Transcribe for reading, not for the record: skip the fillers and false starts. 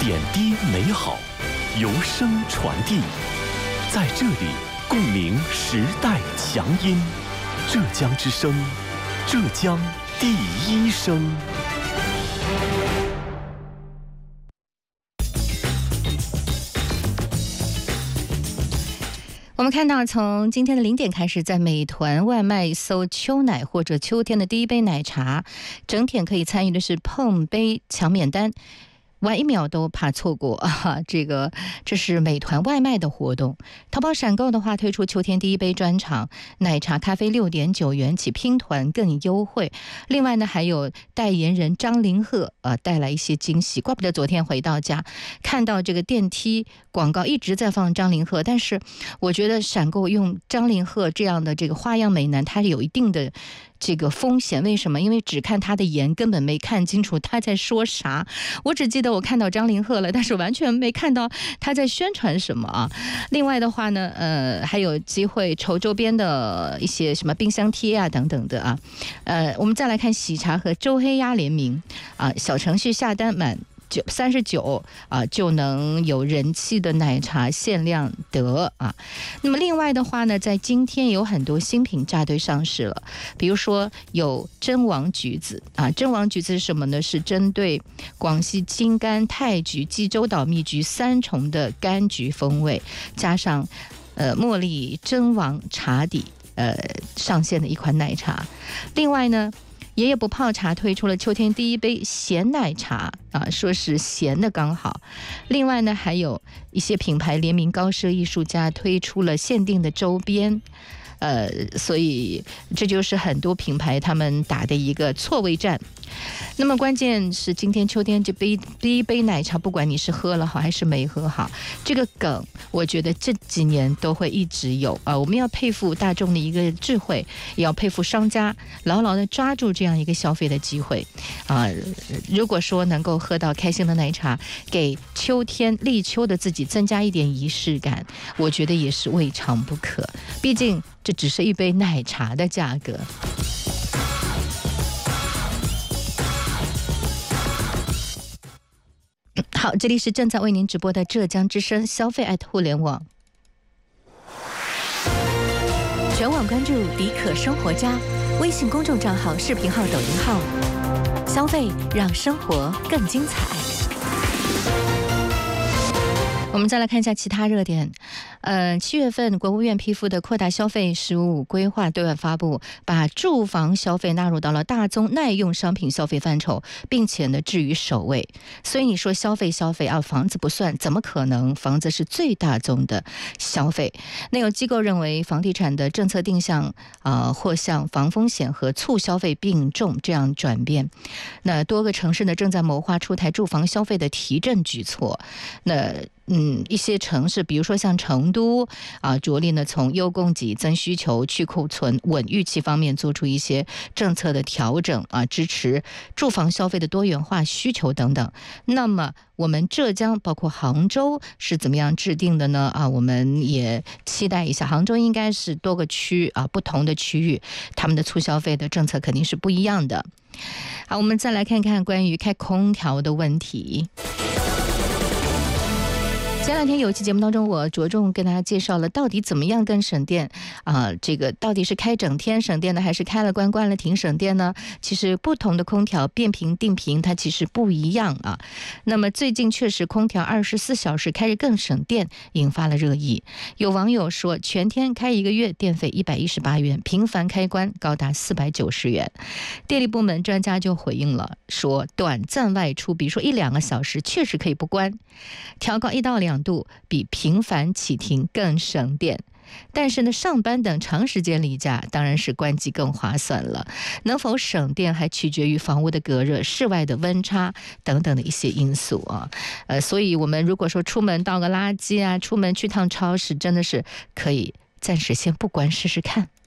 点滴美好，由声传递，在这里共鸣时代强音。浙江之声，浙江第一声。 我们看到，从今天的0点开始，在美团外卖搜秋奶或者秋天的第一杯奶茶，整天可以参与的是碰杯抢免单。晚1秒都怕错过啊！这是美团外卖的活动。淘宝闪购的话，推出秋天第一杯专场，奶茶咖啡6.9元起，拼团更优惠。另外呢，还有代言人张凌赫带来一些惊喜。怪不得昨天回到家看到这个电梯广告一直在放张凌赫，但是我觉得闪购用张凌赫这样的这个花样美男，他有一定的这个风险。为什么？因为只看他的颜，根本没看清楚他在说啥。我只记得我看到张凌赫了，但是完全没看到他在宣传什么啊。另外的话呢，还有机会筹周边的一些什么冰箱贴啊等等的啊。我们再来看喜茶和周黑鸭联名啊，小程序下单满39就能有人气的奶茶限量得啊。那么另外的话呢，在今天有很多新品扎堆上市了，比如说有真王橘子啊，真王橘子是什么呢？是针对广西青柑、泰橘、济州岛蜜橘3重的柑橘风味，加上茉莉真王茶底上线的一款奶茶。另外呢，爷爷不泡茶推出了秋天第一杯咸奶茶啊，说是咸的刚好。另外呢，还有一些品牌联名高奢艺术家推出了限定的周边。所以这就是很多品牌他们打的一个错位战。那么关键是今天秋天这第一杯奶茶，不管你是喝了好还是没喝好，这个梗我觉得这几年都会一直有啊。我们要佩服大众的一个智慧，也要佩服商家牢牢的抓住这样一个消费的机会啊。如果说能够喝到开心的奶茶，给秋天立秋的自己增加一点仪式感，我觉得也是未尝不可。毕竟这只是一杯奶茶的价格。好，这里是正在为您直播的浙江之声消费互联网，全网关注迪可生活家微信公众账号、视频号、抖音号，消费让生活更精彩。我们再来看一下其他热点。7月份国务院批复的扩大消费15规划对外发布，把住房消费纳入到了大宗耐用商品消费范畴，并且呢置于首位。所以你说消费啊，房子不算，怎么可能？房子是最大宗的消费。那有机构认为，房地产的政策定向或向防风险和促消费并重这样转变。那多个城市呢正在谋划出台住房消费的提振举措。那一些城市，比如说像成都着力呢从优供给、增需求、去库存、稳预期方面做出一些政策的调整支持住房消费的多元化需求等等。那么我们浙江包括杭州是怎么样制定的呢？我们也期待一下，杭州应该是多个区不同的区域，他们的促消费的政策肯定是不一样的。好，我们再来看看关于开空调的问题。前两天有一期节目当中，我着重跟大家介绍了到底怎么样更省电这个到底是开整天省电呢，还是开了关了停省电呢？其实不同的空调变频定频它其实不一样那么最近确实空调24小时开着更省电，引发了热议。有网友说，全天开1个月电费118元，频繁开关高达490元。电力部门专家就回应了，说短暂外出，比如说1-2个小时确实可以不关，调高1到2度比频繁启停更省电。但是呢，上班等长时间离家当然是关机更划算了。能否省电还取决于房屋的隔热、室外的温差等等的一些因素所以我们如果说出门倒个垃圾出门去趟超市，真的是可以暂时先不关试试看。